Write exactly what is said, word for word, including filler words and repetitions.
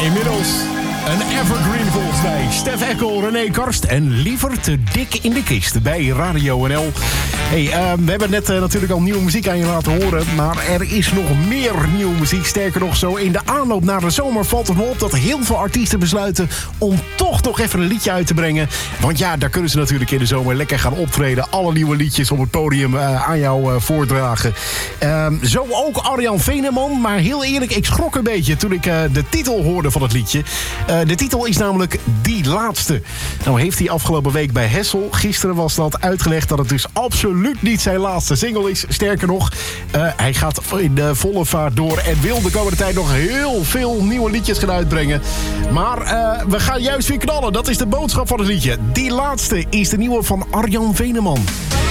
Inmiddels een evergreen volgens mij. Stef Eckel, René Karst en liever te dik in de kist bij Radio N L. Hey, uh, we hebben net uh, natuurlijk al nieuwe muziek aan je laten horen. Maar er is nog meer nieuwe muziek. Sterker nog, zo in de aanloop naar de zomer valt het me op dat heel veel artiesten besluiten om toch nog even een liedje uit te brengen. Want ja, daar kunnen ze natuurlijk in de zomer lekker gaan optreden. Alle nieuwe liedjes op het podium uh, aan jou uh, voordragen. Uh, zo ook Arjan Veneman. Maar heel eerlijk, ik schrok een beetje toen ik uh, de titel hoorde van het liedje. Uh, de titel is namelijk Die Laatste. Nou heeft hij afgelopen week bij Hessel, gisteren was dat, uitgelegd dat het dus absoluut niet zijn laatste single is. Sterker nog, uh, hij gaat in de volle vaart door en wil de komende tijd nog heel veel nieuwe liedjes gaan uitbrengen. Maar uh, we gaan juist weer knallen. Dat is de boodschap van het liedje. Die Laatste is de nieuwe van Arjan Veneman.